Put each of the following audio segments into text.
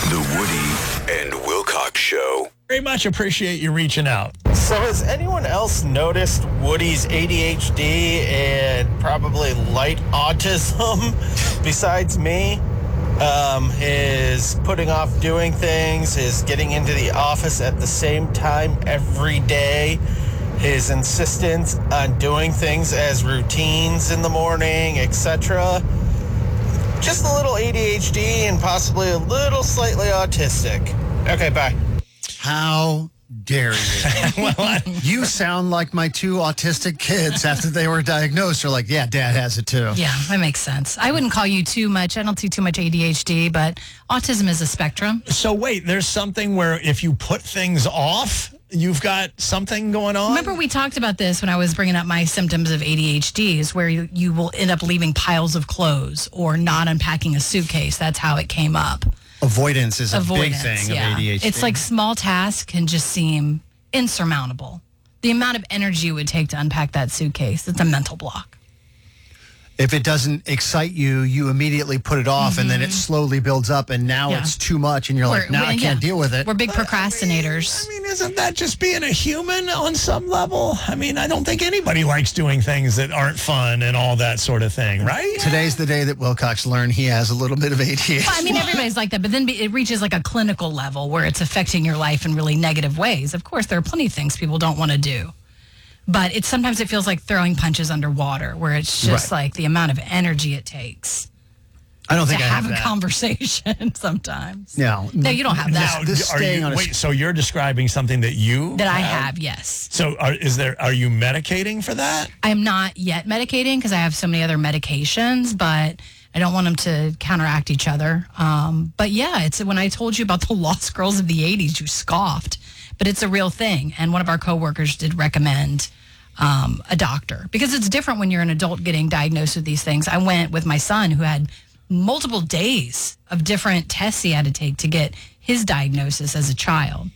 The Woody and Wilcox Show. Very much appreciate you reaching out. So has anyone else noticed Woody's ADHD and probably light autism besides me? His putting off doing things, his getting into the office at the same time every day, his insistence on doing things as routines in the morning, etc. Just a little ADHD and possibly a little slightly autistic. Okay, bye. How dare you? You sound like my two autistic kids after they were diagnosed. They're like, yeah, Dad has it too. Yeah, that makes sense. I wouldn't call you too much. I don't see too much ADHD, but autism is a spectrum. So wait, there's something where if you put things off, you've got something going on? Remember we talked about this when I was bringing up my symptoms of ADHD, is where you will end up leaving piles of clothes or not unpacking a suitcase. That's how it came up. Avoidance is a big thing of ADHD. It's like small tasks can just seem insurmountable. The amount of energy it would take to unpack that suitcase, it's a mental block. If it doesn't excite you, you immediately put it off, and then it slowly builds up, and now it's too much, and you're like, I can't deal with it. We're big procrastinators. I mean, isn't that just being a human on some level? I mean, I don't think anybody likes doing things that aren't fun and all that sort of thing, right? Today's the day that Wilcox learned he has a little bit of ADHD. Well, I mean, everybody's like that, but then it reaches like a clinical level where it's affecting your life in really negative ways. Of course, there are plenty of things people don't want to do. But sometimes it feels like throwing punches underwater, where it's just like the amount of energy it takes. I don't think to I have a that. conversation sometimes. No, you don't have that. So you're describing something that I have, yes. So are you medicating for that? I am not yet medicating because I have so many other medications, but I don't want them to counteract each other. But yeah, it's when I told you about the Lost Girls of the 80s, you scoffed. But it's a real thing. And one of our coworkers did recommend a doctor because it's different when you're an adult getting diagnosed with these things. I went with my son who had multiple days of different tests he had to take to get his diagnosis as a child.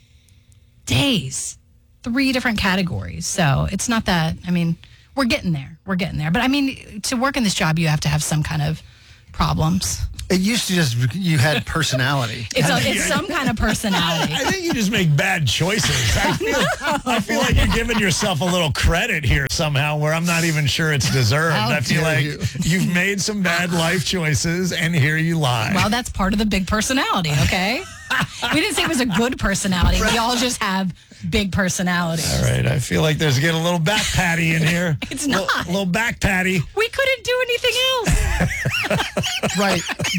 Days. 3 different categories. So it's not that, I mean, we're getting there. We're getting there. But I mean, to work in this job, you have to have some kind of problems. It used to just, you had personality. It's some kind of personality. I think you just make bad choices. I feel like you're giving yourself a little credit here somehow where I'm not even sure it's deserved. I feel like you've made some bad life choices and here you lie. Well, that's part of the big personality, okay? We didn't say it was a good personality. We all just have big personalities. All right. I feel like there's getting a little back patty in here. It's not. A little back patty. We couldn't do anything else. Right.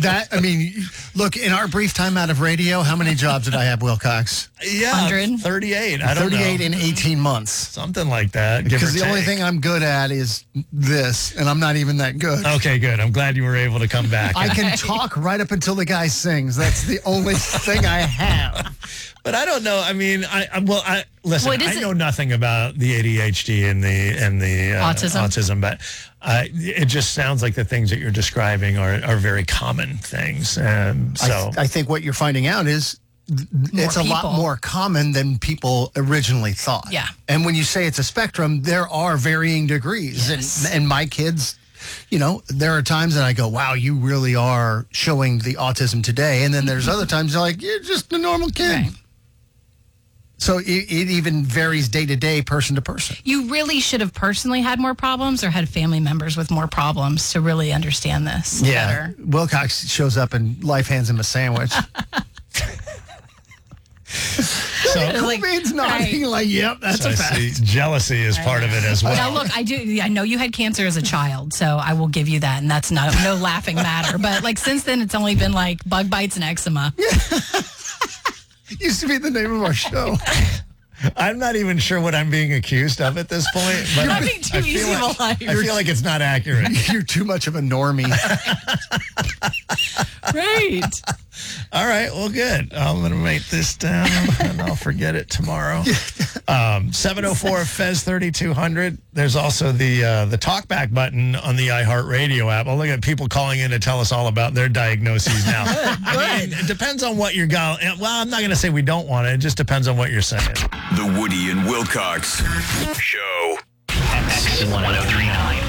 Look, in our brief time out of radio, how many jobs did I have, Wilcox? Yeah. 100. 38. I don't know. 38 in 18 months. Something like that. Because the only thing I'm good at is this, and I'm not even that good. Okay, good. I'm glad you were able to come back. I can talk right up until the guy sings. That's the only thing I have. But I don't know. I mean, listen. I know nothing about the ADHD and the autism, but it just sounds like the things that you're describing are very common things. I think what you're finding out is it's a lot more common than people originally thought. Yeah. And when you say it's a spectrum, there are varying degrees. Yes. And my kids, there are times that I go, wow, you really are showing the autism today. And then there's other times they're like, you're just a normal kid. Right. So it even varies day to day, person to person. You really should have personally had more problems or had family members with more problems to really understand this better. Wilcox shows up and life hands him a sandwich. So Cobain's nodding like, yep, that's a fact. See, jealousy is part of it as well. Now, look, I know you had cancer as a child, so I will give you that, and that's no laughing matter. But since then, it's only been bug bites and eczema. Used to be the name of our show. I'm not even sure what I'm being accused of at this point. But I feel like it's not accurate. You're too much of a normie. Right. All right. Well, good. I'm going to write this down and I'll forget it tomorrow. 704-FEZ3200. There's also the talkback button on the iHeartRadio app. I'll look at people calling in to tell us all about their diagnoses now. It depends on what you're going. Well, I'm not going to say we don't want it. It just depends on what you're saying. The Woody and Wilcox Show. X1039.